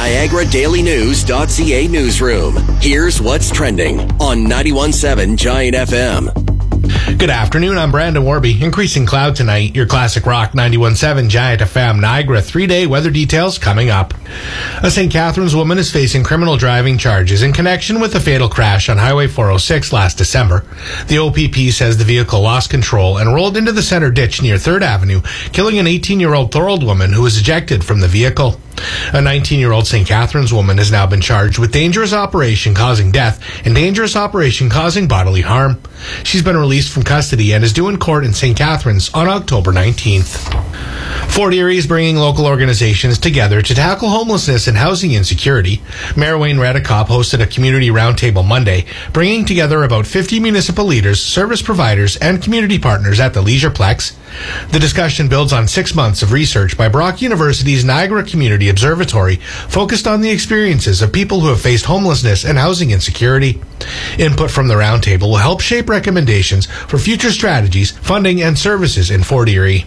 NiagaraDailyNews.ca newsroom. Here's what's trending on 91.7 Giant FM. Good afternoon, I'm Brandon Warby. Increasing cloud tonight. Your classic rock 91.7 Giant FM Niagara 3-day weather details coming up. A St. Catharines woman is facing criminal driving charges in connection with a fatal crash on Highway 406 last December. The OPP says the vehicle lost control and rolled into the center ditch near 3rd Avenue, killing an 18-year-old Thorold woman who was ejected from the vehicle. A 19-year-old St. Catharines woman has now been charged with dangerous operation causing death and dangerous operation causing bodily harm. She's been released from custody and is due in court in St. Catharines on October 19th. Fort Erie is bringing local organizations together to tackle homelessness and housing insecurity. Mayor Wayne Redekop hosted a community roundtable Monday, bringing together about 50 municipal leaders, service providers, and community partners at the Leisureplex. The discussion builds on 6 months of research by Brock University's Niagara Community Observatory, focused on the experiences of people who have faced homelessness and housing insecurity. Input from the roundtable will help shape recommendations for future strategies, funding, and services in Fort Erie.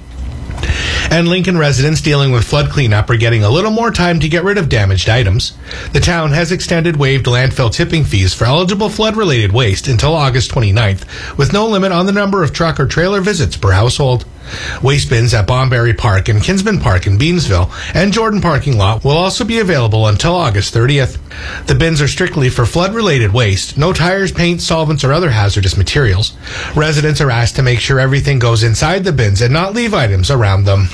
And Lincoln residents dealing with flood cleanup are getting a little more time to get rid of damaged items. The town has extended waived landfill tipping fees for eligible flood-related waste until August 29th, with no limit on the number of truck or trailer visits per household. Waste bins at Bonberry Park and Kinsman Park in Beamsville and Jordan parking lot will also be available until August 30th. The bins are strictly for flood-related waste, no tires, paint, solvents, or other hazardous materials. Residents are asked to make sure everything goes inside the bins and not leave items around them.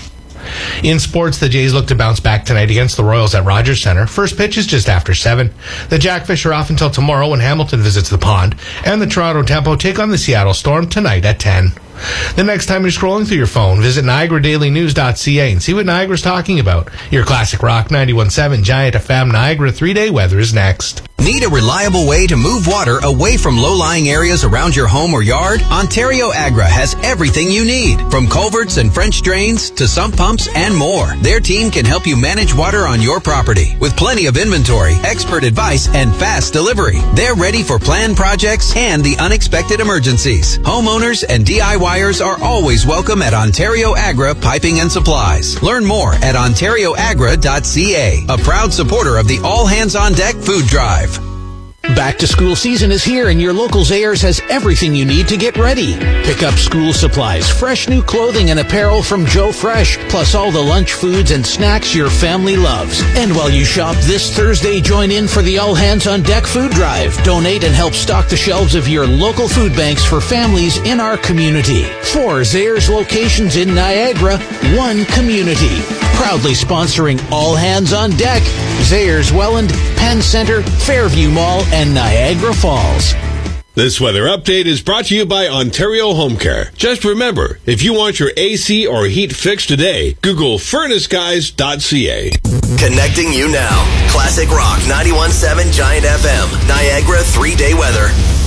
In sports, the Jays look to bounce back tonight against the Royals at Rogers Centre. First pitch is just after 7. The Jackfish are off until tomorrow when Hamilton visits the Pond, and the Toronto Tempo take on the Seattle Storm tonight at 10. The next time you're scrolling through your phone, visit NiagaraDailyNews.ca and see what Niagara's talking about. Your classic rock 91.7 Giant FM Niagara 3-day weather is next. Need a reliable way to move water away from low-lying areas around your home or yard? Ontario Agra has everything you need, from culverts and French drains to sump pumps and more. Their team can help you manage water on your property with plenty of inventory, expert advice, and fast delivery. They're ready for planned projects and the unexpected emergencies. Homeowners and DIYers are always welcome at Ontario Agra Piping and Supplies. Learn more at ontarioagra.ca, a proud supporter of the All Hands on Deck food drive. Back to school season is here and your local Zayres has everything you need to get ready. Pick up school supplies, fresh new clothing and apparel from Joe Fresh, plus all the lunch foods and snacks your family loves. And while you shop this Thursday, join in for the All Hands on Deck food drive. Donate and help stock the shelves of your local food banks for families in our community. 4 Zayres locations in Niagara, 1 community. Proudly sponsoring All Hands on Deck, Zayres Welland, Penn Center, Fairview Mall, and Niagara Falls. This weather update is brought to you by Ontario Home Care. Just remember, if you want your AC or heat fixed today, Google furnaceguys.ca. Connecting you now. Classic Rock 91.7 Giant FM. Niagara 3-day weather.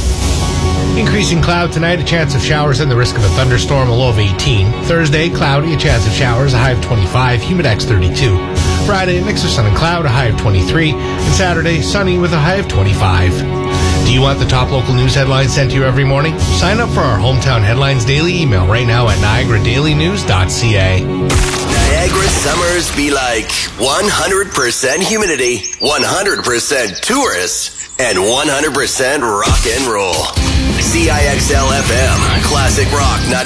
Increasing cloud tonight, a chance of showers and the risk of a thunderstorm, a low of 18. Thursday, cloudy, a chance of showers, a high of 25, humidex 32. Friday, a mix of sun and cloud, a high of 23. And Saturday, sunny with a high of 25. Do you want the top local news headlines sent to you every morning? Sign up for our Hometown Headlines daily email right now at NiagaraDailyNews.ca. Niagara summers be like 100% humidity, 100% tourists, and 100% rock and roll. CIXL FM, Classic Rock 90.